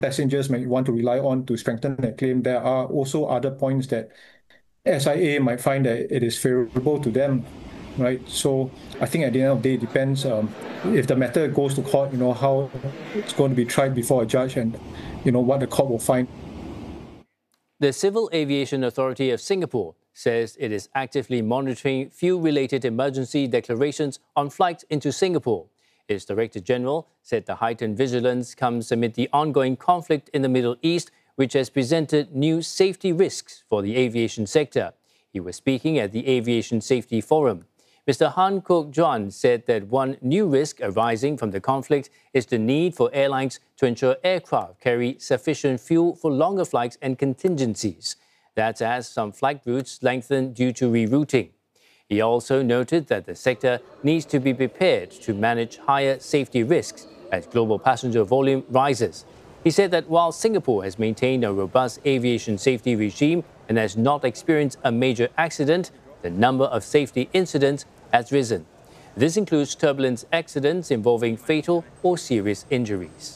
passengers might want to rely on to strengthen that claim. There are also other points that SIA might find that it is favorable to them, right? So I think at the end of the day, it depends if the matter goes to court, how it's going to be tried before a judge and, what the court will find. The Civil Aviation Authority of Singapore says it is actively monitoring fuel-related emergency declarations on flights into Singapore. Its Director General said the heightened vigilance comes amid the ongoing conflict in the Middle East, which has presented new safety risks for the aviation sector. He was speaking at the Aviation Safety Forum. Mr. Han Kok Juan said that one new risk arising from the conflict is the need for airlines to ensure aircraft carry sufficient fuel for longer flights and contingencies. That's as some flight routes lengthen due to rerouting. He also noted that the sector needs to be prepared to manage higher safety risks as global passenger volume rises. He said that while Singapore has maintained a robust aviation safety regime and has not experienced a major accident, the number of safety incidents has risen. This includes turbulence accidents involving fatal or serious injuries.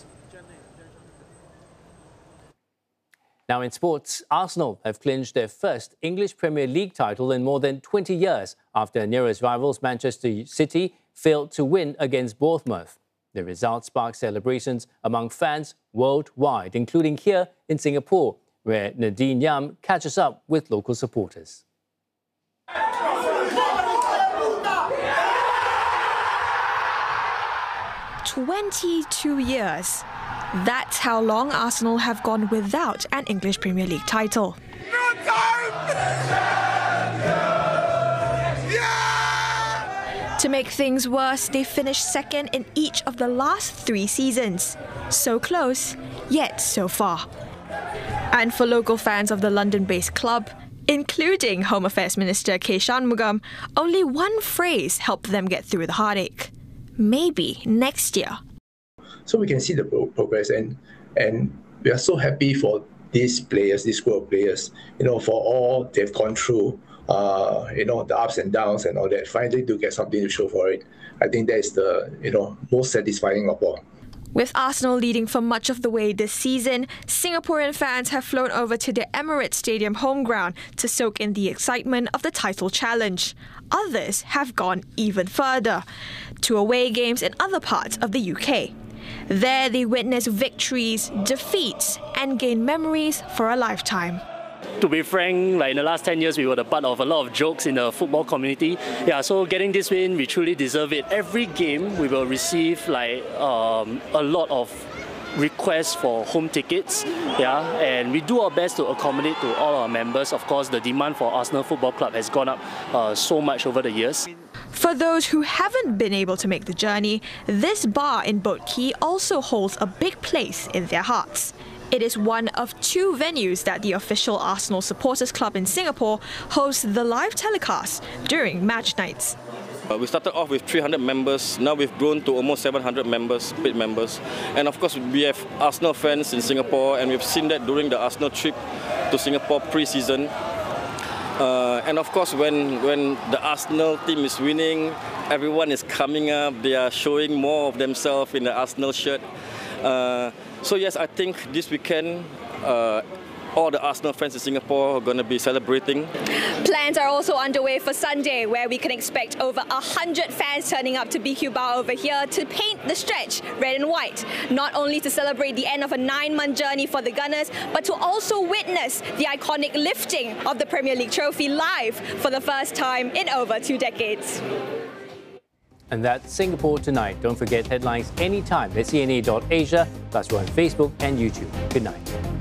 Now in sports, Arsenal have clinched their first English Premier League title in more than 20 years after nearest rivals Manchester City failed to win against Bournemouth. The result sparked celebrations among fans worldwide, including here in Singapore, where Nadine Yam catches up with local supporters. 22 years. That's how long Arsenal have gone without an English Premier League title. To make things worse, they finished second in each of the last 3 seasons. So close, yet so far. And for local fans of the London-based club, including Home Affairs Minister K. Shanmugam, only one phrase helped them get through the heartache. Maybe next year. So we can see the progress, and we are so happy for these players, this group of players, for all they've gone through, the ups and downs and all that. Finally to get something to show for it. I think that is the, most satisfying of all. With Arsenal leading for much of the way this season, Singaporean fans have flown over to the Emirates Stadium home ground to soak in the excitement of the title challenge. Others have gone even further, to away games in other parts of the UK. There they witness victories, defeats, and gain memories for a lifetime. To be frank, in the last 10 years, we were the part of a lot of jokes in the football community. Yeah, so getting this win, we truly deserve it. Every game, we will receive a lot of requests for home tickets. Yeah, and we do our best to accommodate to all our members. Of course, the demand for Arsenal Football Club has gone up so much over the years. For those who haven't been able to make the journey, this bar in Boat Quay also holds a big place in their hearts. It is one of 2 venues that the official Arsenal Supporters Club in Singapore hosts the live telecast during match nights. We started off with 300 members, now we've grown to almost 700 members, paid members. And of course we have Arsenal fans in Singapore, and we've seen that during the Arsenal trip to Singapore pre-season. And of course when the Arsenal team is winning, everyone is coming up, they are showing more of themselves in the Arsenal shirt. So yes, I think this weekend all the Arsenal fans in Singapore are going to be celebrating. Plans are also underway for Sunday, where we can expect over 100 fans turning up to BQ Bar over here to paint the stretch red and white, not only to celebrate the end of a 9-month journey for the Gunners, but to also witness the iconic lifting of the Premier League trophy live for the first time in over 2 decades. And that's Singapore Tonight. Don't forget headlines anytime at CNA.Asia, plus we're on Facebook and YouTube. Good night.